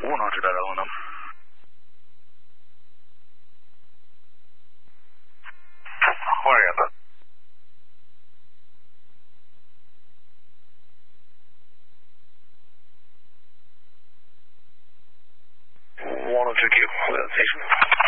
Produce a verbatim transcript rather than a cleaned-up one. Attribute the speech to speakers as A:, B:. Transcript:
A: one hundred at L N M. Where are you at that? one oh two Q, station.